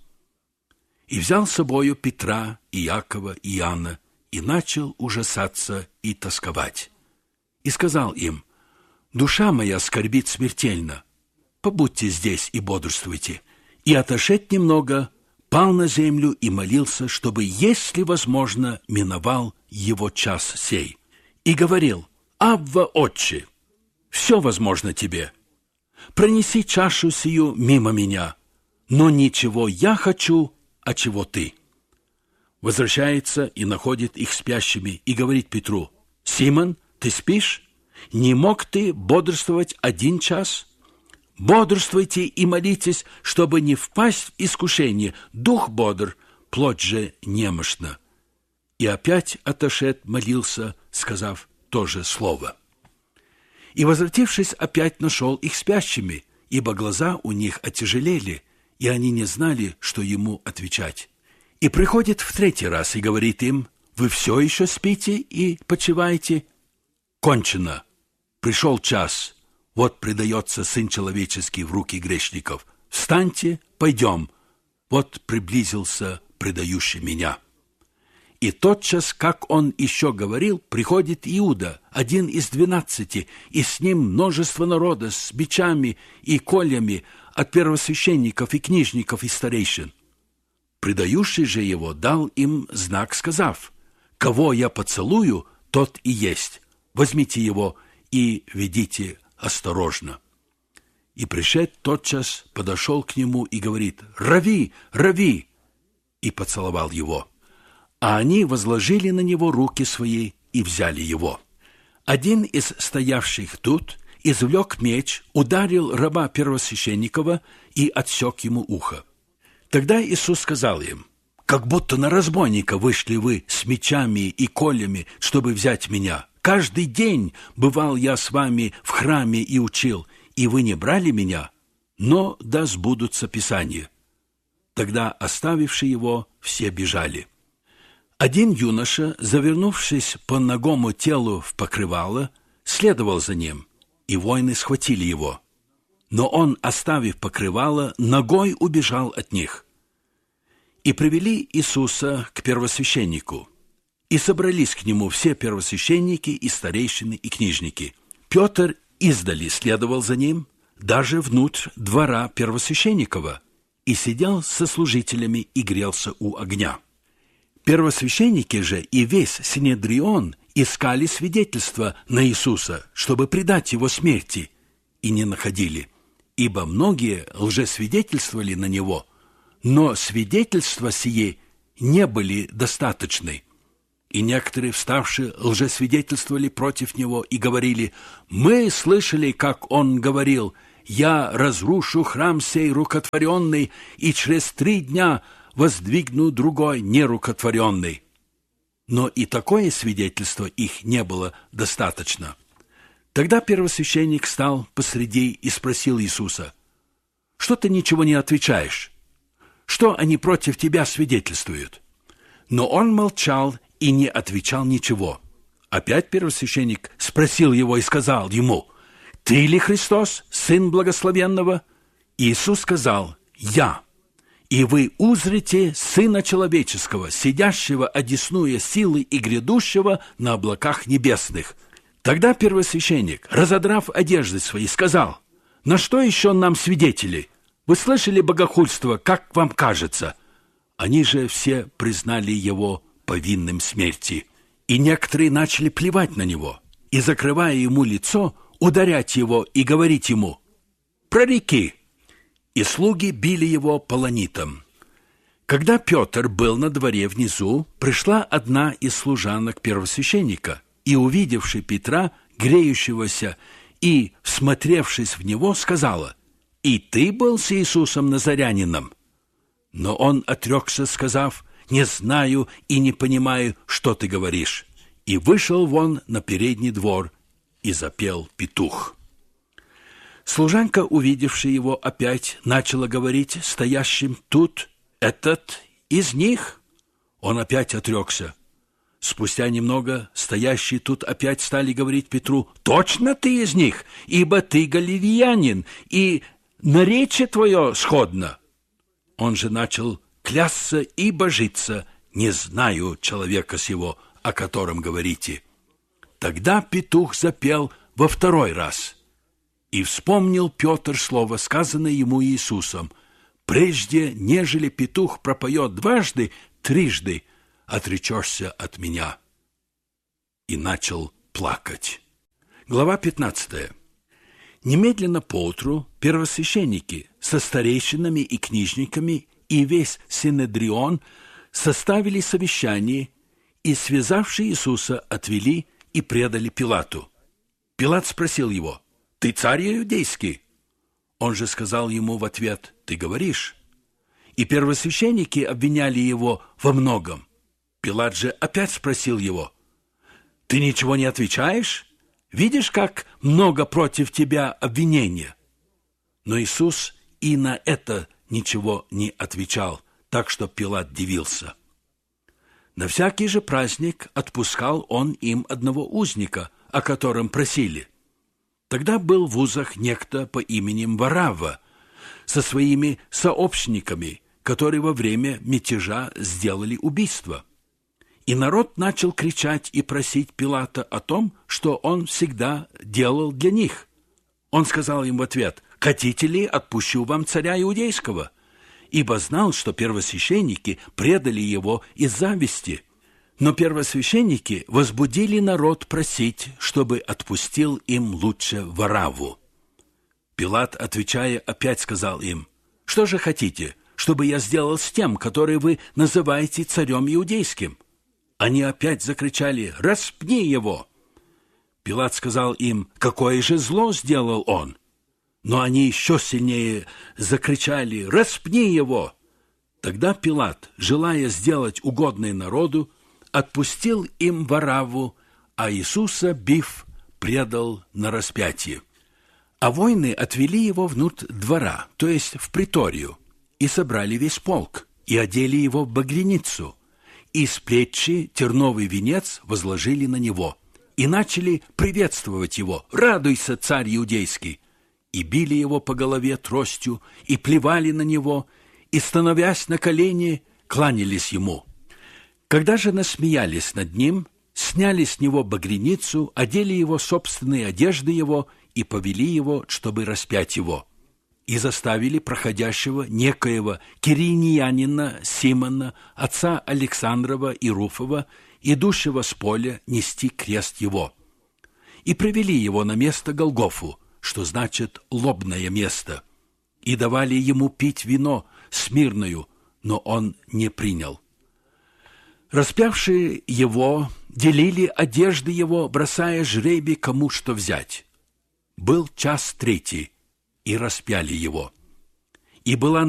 [SPEAKER 1] И взял с собою Петра, и Иакова, и Иоанна, и начал ужасаться и тосковать. И сказал им: «Душа моя скорбит смертельно, побудьте здесь и бодрствуйте». И, отошед немного, пал на землю и молился, чтобы, если возможно, миновал его час сей. И говорил: «Авва, Отче, все возможно тебе. Пронеси чашу сию мимо меня, но ничего я хочу, а чего ты». Возвращается и находит их спящими, и говорит Петру: «Симон, ты спишь? Не мог ты бодрствовать 1 час? Бодрствуйте и молитесь, чтобы не впасть в искушение. Дух бодр, плоть же немощна». И опять отошед молился, сказав то же слово. И, возвратившись, опять нашел их спящими, ибо глаза у них оттяжелели, и они не знали, что ему отвечать. И приходит в 3-й раз и говорит им: «Вы все еще спите и почиваете? Кончено. Пришел час. Вот предается Сын Человеческий в руки грешников. Встаньте, пойдем. Вот приблизился предающий меня». И тотчас, как он еще говорил, приходит Иуда, один из 12, и с ним множество народа с бичами и кольями от первосвященников и книжников и старейшин. Предающий же его дал им знак, сказав: «Кого я поцелую, тот и есть. Возьмите его и ведите осторожно». И пришед тотчас подошел к нему и говорит: «Рави, рави!» и поцеловал его. А они возложили на него руки свои и взяли его. Один из стоявших тут извлек меч, ударил раба первосвященникова и отсек ему ухо. Тогда Иисус сказал им: «Как будто на разбойника вышли вы с мечами и колями, чтобы взять меня. Каждый день бывал я с вами в храме и учил, и вы не брали меня, но да сбудутся Писания». Тогда, оставивши его, все бежали. Один юноша, завернувшись по нагому телу в покрывало, следовал за ним, и воины схватили его. Но он, оставив покрывало, ногой убежал от них. И привели Иисуса к первосвященнику, и собрались к нему все первосвященники и старейшины и книжники. Петр издали следовал за ним, даже внутрь двора первосвященникова, и сидел со служителями и грелся у огня. Первосвященники же и весь Синедрион искали свидетельства на Иисуса, чтобы предать его смерти, и не находили, ибо многие лжесвидетельствовали на него, Но свидетельства сие не были достаточны. И некоторые, вставшие, лжесвидетельствовали против него и говорили: «Мы слышали, как он говорил: я разрушу храм сей рукотворенный, и через 3 дня воздвигну другой нерукотворенный». Но и такое свидетельство их не было достаточно. Тогда первосвященник стал посреди и спросил Иисуса: «Что ты ничего не отвечаешь? Что они против тебя свидетельствуют?» Но он молчал и не отвечал ничего. Опять первосвященник спросил его и сказал ему: «Ты ли Христос, Сын Благословенного?» Иисус сказал: «Я. И вы узрите Сына Человеческого, сидящего одесную силы и грядущего на облаках небесных». Тогда первосвященник, разодрав одежды свои, сказал: «На что еще нам свидетели? Вы слышали богохульство, как вам кажется?» Они же все признали его повинным смерти. И некоторые начали плевать на него, и, закрывая ему лицо, ударять его и говорить ему: «Прореки!» И слуги били его полонитом. Когда Петр был на дворе внизу, пришла одна из служанок первосвященника, и, увидевши Петра, греющегося, и, всмотревшись в него, сказала: «И ты был с Иисусом Назарянином?» Но он отрекся, сказав: «Не знаю и не понимаю, что ты говоришь». И вышел вон на передний двор, и запел петух. Служанка, увидевшая его опять, начала говорить стоящим тут: «Этот из них?» Он опять отрекся. Спустя немного стоящие тут опять стали говорить Петру: «Точно ты из них, ибо ты галилеянин, и наречие твое сходно». Он же начал клясться и божиться: «Не знаю человека сего, о котором говорите». Тогда петух запел во 2 раз. И вспомнил Петр слово, сказанное ему Иисусом: «Прежде, нежели петух пропоет 2 3 отречешься от меня». И начал плакать. Глава 15. Немедленно поутру первосвященники со старейшинами и книжниками и весь Синедрион составили совещание и, связавши Иисуса, отвели и предали Пилату. Пилат спросил его: «Ты царь иудейский?» Он же сказал ему в ответ: «Ты говоришь». И первосвященники обвиняли его во многом. Пилат же опять спросил его: «Ты ничего не отвечаешь? Видишь, как много против тебя обвинения?» Но Иисус и на это ничего не отвечал, так что Пилат дивился. На всякий же праздник отпускал он им одного узника, о котором просили. Тогда был в узах некто по имени Варавва со своими сообщниками, которые во время мятежа сделали убийство. И народ начал кричать и просить Пилата о том, что он всегда делал для них. Он сказал им в ответ: «Хотите ли, отпущу вам царя иудейского?» Ибо знал, что первосвященники предали его из зависти. Но первосвященники возбудили народ просить, чтобы отпустил им лучше Варавву. Пилат, отвечая, опять сказал им: «Что же хотите, чтобы я сделал с тем, который вы называете царем иудейским?» Они опять закричали: «Распни его!» Пилат сказал им: «Какое же зло сделал он?» Но они еще сильнее закричали: «Распни его!» Тогда Пилат, желая сделать угодное народу, отпустил им Варавву, а Иисуса, бив, предал на распятие. А воины отвели его внутрь двора, то есть в приторию, и собрали весь полк, и одели его в багряницу, и с плечи терновый венец возложили на него, и начали приветствовать его: «Радуйся, царь иудейский!» И били его по голове тростью, и плевали на него, и, становясь на колени, кланялись ему. Когда же насмеялись над ним, сняли с него багряницу, одели его собственные одежды его и повели его, чтобы распять его. И заставили проходящего некоего кириньянина Симона, отца Александрова и Руфова, идущего с поля, нести крест его. И привели его на место Голгофу, что значит «лобное место», и давали ему пить вино смирную, но он не принял. Распявшие его делили одежды его, бросая жребий, кому что взять. Был час 3, и распяли его. И была